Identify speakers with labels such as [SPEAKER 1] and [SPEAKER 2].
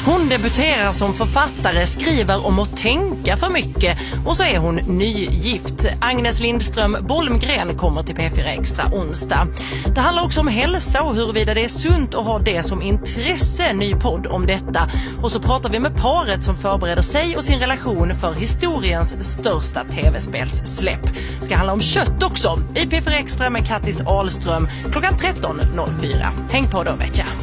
[SPEAKER 1] Hon debuterar som författare, skriver om att tänka för mycket och så är hon nygift. Agnes Lindström Bolmgren kommer till P4 Extra onsdag. Det handlar också om hälsa och huruvida det är sunt att ha det som intresse. Ny podd om detta. Och så pratar vi med paret som förbereder sig och sin relation för historiens största tv-spelssläpp. Ska handla om kött också i P4 Extra med Kattis Ahlström klockan 13.04. Häng på då, vet jag.